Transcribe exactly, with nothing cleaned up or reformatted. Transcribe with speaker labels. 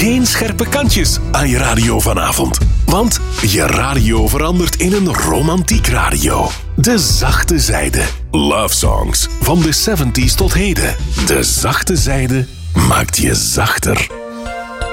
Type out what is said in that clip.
Speaker 1: geen scherpe kantjes aan je radio vanavond. Want je radio verandert in een romantiek radio. De zachte zijde. Love songs van de zeventig's tot heden. De zachte zijde maakt je zachter.